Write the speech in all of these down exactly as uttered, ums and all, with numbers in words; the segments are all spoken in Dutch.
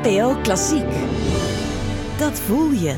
N P O Klassiek. Dat voel je.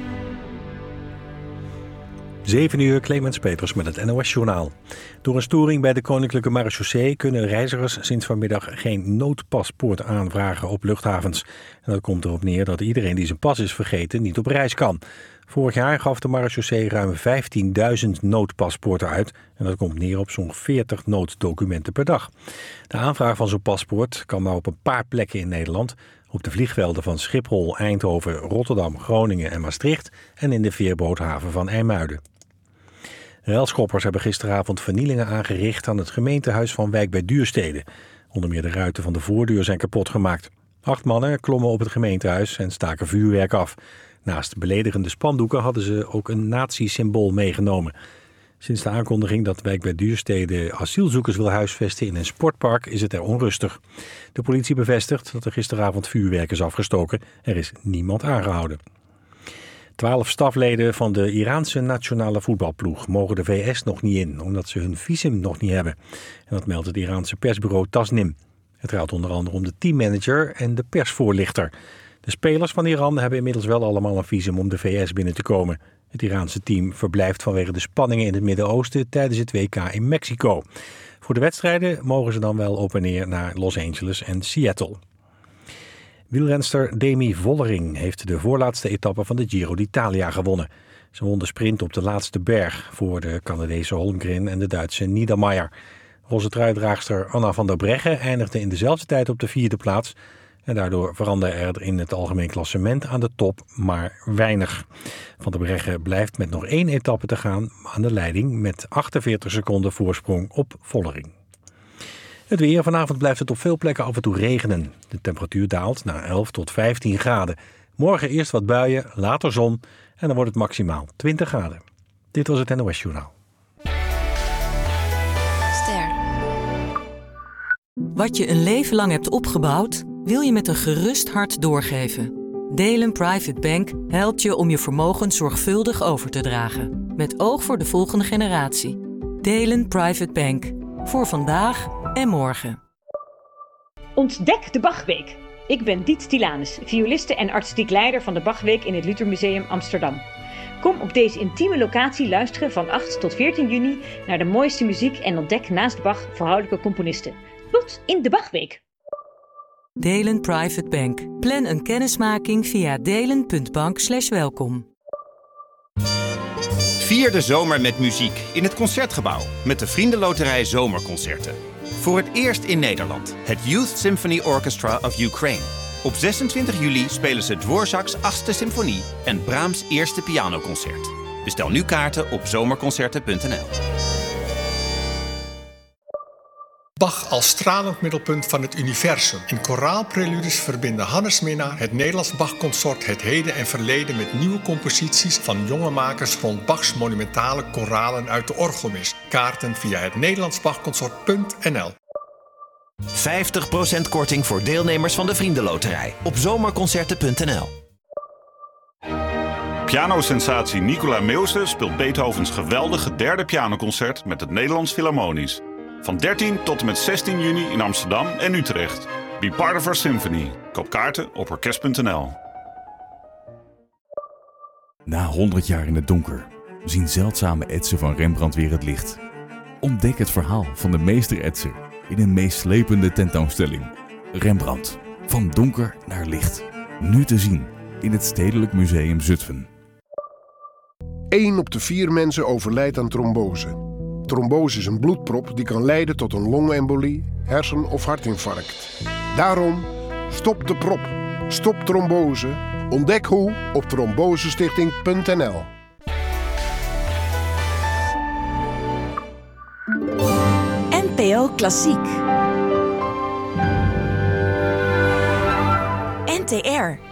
zeven uur, Clemens Peters met het N O S-journaal. Door een storing bij de Koninklijke Marechaussee kunnen reizigers sinds vanmiddag geen noodpaspoort aanvragen op luchthavens. En dat komt erop neer dat iedereen die zijn pas is vergeten niet op reis kan. Vorig jaar gaf de Marechaussee ruim vijftienduizend noodpaspoorten uit. En dat komt neer op zo'n veertig nooddocumenten per dag. De aanvraag van zo'n paspoort kan maar op een paar plekken in Nederland. Op de vliegvelden van Schiphol, Eindhoven, Rotterdam, Groningen en Maastricht. En in de veerboothaven van IJmuiden. Relschoppers hebben gisteravond vernielingen aangericht aan het gemeentehuis van Wijk bij Duurstede. Onder meer de ruiten van de voordeur zijn kapot gemaakt. Acht mannen klommen op het gemeentehuis en staken vuurwerk af. Naast beledigende spandoeken hadden ze ook een nazi-symbool meegenomen. Sinds de aankondiging dat Wijk bij Duurstede asielzoekers wil huisvesten in een sportpark is het er onrustig. De politie bevestigt dat er gisteravond vuurwerk is afgestoken. Er is niemand aangehouden. Twaalf stafleden van de Iraanse nationale voetbalploeg mogen de V S nog niet in, omdat ze hun visum nog niet hebben. En dat meldt het Iraanse persbureau Tasnim. Het gaat onder andere om de teammanager en de persvoorlichter. De spelers van Iran hebben inmiddels wel allemaal een visum om de V S binnen te komen. Het Iraanse team verblijft vanwege de spanningen in het Midden-Oosten tijdens het W K in Mexico. Voor de wedstrijden mogen ze dan wel op en neer naar Los Angeles en Seattle. Wielrenster Demi Vollering heeft de voorlaatste etappe van de Giro d'Italia gewonnen. Ze won de sprint op de laatste berg voor de Canadese Holmgren en de Duitse Niedermayer. Roze truidraagster Anna van der Breggen eindigde in dezelfde tijd op de vierde plaats. En daardoor veranderde er in het algemeen klassement aan de top maar weinig. Van der Breggen blijft met nog één etappe te gaan aan de leiding met achtenveertig seconden voorsprong op Vollering. Het weer. Vanavond blijft het op veel plekken af en toe regenen. De temperatuur daalt naar elf tot vijftien graden. Morgen eerst wat buien, later zon en dan wordt het maximaal twintig graden. Dit was het N O S-journaal. Ster. Wat je een leven lang hebt opgebouwd, wil je met een gerust hart doorgeven. Delen Private Bank helpt je om je vermogen zorgvuldig over te dragen. Met oog voor de volgende generatie. Delen Private Bank. Voor vandaag en morgen. Ontdek de Bachweek. Ik ben Diet Tilanus, violiste en artistiek leider van de Bachweek in het Luther Museum Amsterdam. Kom op deze intieme locatie luisteren van acht tot veertien juni naar de mooiste muziek en ontdek naast Bach vrouwelijke componisten. Tot in de Bachweek. Delen Private Bank. Plan een kennismaking via delen punt bank slash welkom. Vier de zomer met muziek in het Concertgebouw met de Vriendenloterij Zomerconcerten. Voor het eerst in Nederland het Youth Symphony Orchestra of Ukraine. Op zesentwintig juli spelen ze Dvorak's achtste symfonie en Brahms' eerste pianoconcert. Bestel nu kaarten op zomerconcerten punt n l. Bach als stralend middelpunt van het universum. In koraalpreludes verbinden Hannes Minnaar, het Nederlands Bachconsort, het heden en verleden met nieuwe composities van jonge makers rond Bachs monumentale koralen uit de orgelmis. Kaarten via het Nederlands Bachconsort punt n l. vijftig procent korting voor deelnemers van de Vriendenloterij op zomerconcerten punt n l. Pianosensatie Nicola Meeuwse speelt Beethovens geweldige derde pianoconcert met het Nederlands Philharmonisch. Van dertien tot en met zestien juni in Amsterdam en Utrecht. Be part of our symphony. Koop kaarten op orkest punt n l. Na honderd jaar in het donker zien zeldzame etsen van Rembrandt weer het licht. Ontdek het verhaal van de meesteretser in een meeslepende tentoonstelling. Rembrandt, van donker naar licht. Nu te zien in het Stedelijk Museum Zutphen. Eén op de vier mensen overlijdt aan trombose. Trombose is een bloedprop die kan leiden tot een longembolie, hersen- of hartinfarct. Daarom, stop de prop. Stop trombose. Ontdek hoe op trombosestichting punt n l. N P O Klassiek. N T R.